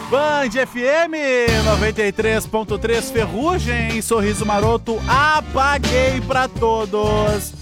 Band FM 93.3 Ferrugem, Sorriso Maroto, apaguei pra todos.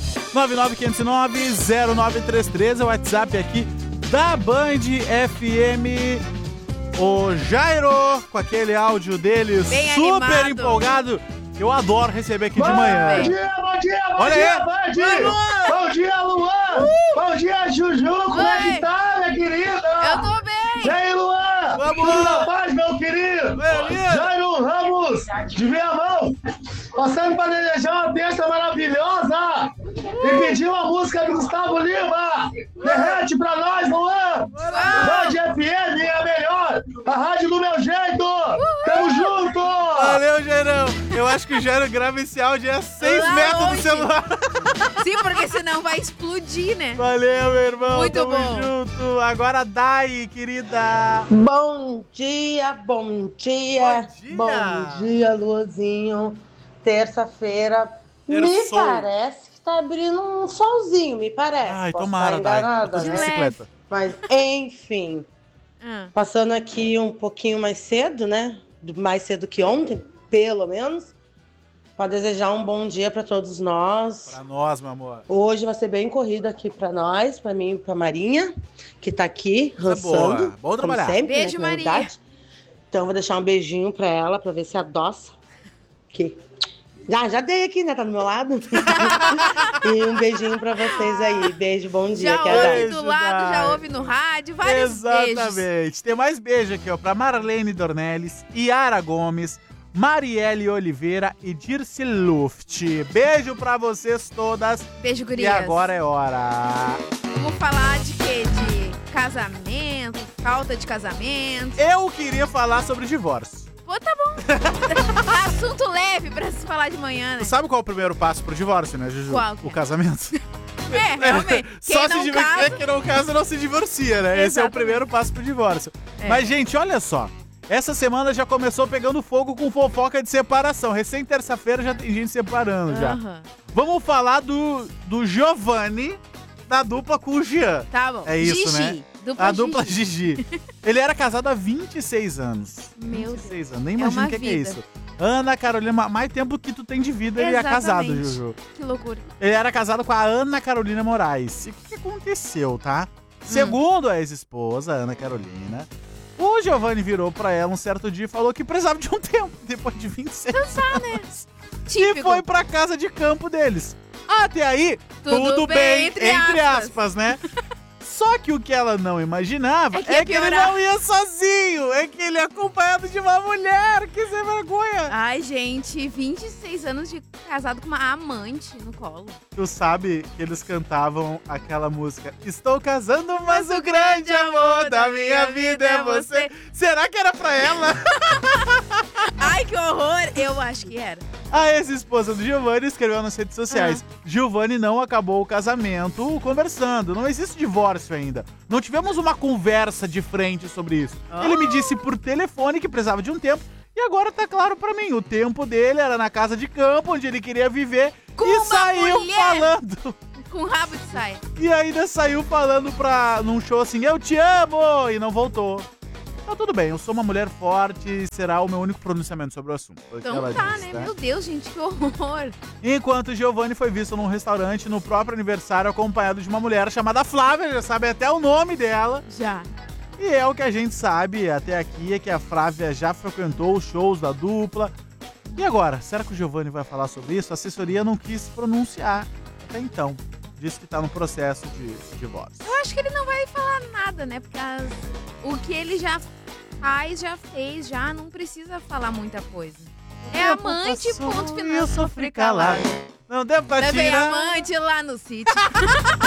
99509-0933 é o WhatsApp aqui da Band FM. O Jairo, com aquele áudio dele bem super animado. Empolgado. Eu adoro receber aqui de manhã. Bom dia, bom dia, bom Olha dia, aí. Band! Bom dia, Luan! Bom dia, Juju! Como é que tá, minha querida? Eu tô bem! E aí, Luan? Vamos Tudo lá. na paz, meu querido? Beleza. Jairo Ramos, de Viamão, passando para desejar uma terça maravilhosa e pedir uma música do Gustavo Lima. Derrete pra nós, Luan! Band FM é a melhor, a rádio do meu jeito! Tamo junto! Valeu, Jairão. Eu acho que o Jairo grava esse áudio a 6 Lá metros longe. do celular. Sim, porque senão vai explodir, né? Valeu, meu irmão. Muito Tamo bom. junto. Agora Dai, querida. Bom dia, bom dia. Bom dia. Bom dia, Luazinho. Terça-feira. Me Terçou. parece que tá abrindo um solzinho, me parece. Ai, Posso tomara, estar Dai. enganada, Eu tô de né? bicicleta. Mas, enfim, Ah, passando aqui um pouquinho mais cedo, né? Mais cedo que ontem, pelo menos, para desejar um bom dia para todos nós. Pra nós, meu amor. Hoje vai ser bem corrido aqui para nós, para mim e pra Marinha, que tá aqui Coisa roçando. boa. Bom trabalhar. Como sempre, Beijo, né, na Maria. verdade. Então vou deixar um beijinho pra ela, pra ver se adoça. Que já dei aqui, né? Tá do meu lado. E um beijinho pra vocês aí. Beijo, bom dia. já Que é a Dai. ouve Beijo, do lado, Dai. já ouve no rádio, vários beijos. Exatamente. Tem mais beijo aqui, ó, pra Marlene Dornelles, Yara Gomes, Marielle Oliveira e Dirce Luft. Beijo pra vocês todas. Beijo, E gurias. agora é hora. Vamos falar de quê? De casamento, falta de casamento. Eu queria falar sobre divórcio. Pô, tá bom. Assunto leve pra se falar de manhã, né? Tu sabe qual é o primeiro passo pro divórcio, né, Juju? Qual que O é? casamento. É, realmente. Só Quem se não casa... quem não casa não se divorcia, né? Esse é o Exatamente. primeiro passo pro divórcio. É. Mas, gente, olha só. Essa semana já começou pegando fogo com fofoca de separação. Recém terça-feira já tem gente separando já. Aham. Vamos falar do Giovanni, da dupla com o Jean. Tá bom. É isso, Gigi. né? Dupla A dupla Gigi. Gigi. Ele era casado há 26 anos. Meu 26 anos. Nem É imagino uma o que é vida. isso. Ana Carolina, mais tempo que tu tem de vida, ele é casado, Exatamente. Juju. Que loucura. Ele era casado com a Ana Carolina Moraes. E o que aconteceu, tá? Segundo a ex-esposa, Ana Carolina, o Giovanni virou pra ela um certo dia e falou que precisava de um tempo, depois de 26 anos. E Típico. foi pra casa de campo deles. Até aí, Tudo tudo bem, bem, entre aspas, né? Só que o que ela não imaginava É que ia é que ele piorar. não ia sozinho, é que ele ia acompanhado de uma mulher, que sem vergonha. Ai, gente, 26 anos de casado com uma amante no colo. Tu sabe que eles cantavam aquela música Estou casando, mas o grande amor da minha vida é você. Será que era pra ela? Ai, que horror! Eu acho que era. A ex-esposa do Giovanni escreveu nas redes sociais: Giovanni não acabou o casamento conversando. Não existe divórcio ainda. Não tivemos uma conversa de frente sobre isso. Ele me disse por telefone que precisava de um tempo. E agora tá claro pra mim. O tempo dele era na casa de campo, onde ele queria viver. Com e uma saiu mulher. falando. Com rabo de saia. E ainda saiu falando num show assim, eu te amo! E não voltou. Então tudo bem, eu sou uma mulher forte e será o meu único pronunciamento sobre o assunto. Foi o que Então ela tá, disse, né? tá? Meu Deus, gente, que horror. Enquanto Giovanni foi visto num restaurante no próprio aniversário acompanhado de uma mulher chamada Flávia, já sabe até o nome dela. Já. E é o que a gente sabe até aqui, é que a Flávia já frequentou os shows da dupla. E agora, será que o Giovanni vai falar sobre isso? A assessoria não quis pronunciar até então. Disse que tá no processo de divórcio. Eu acho que ele não vai falar nada, né? Porque o que ele já faz, já fez, já não precisa falar muita coisa. É amante, ponto final. Eu sofri calado. Não deu pra Levei tirar. amante lá no sítio.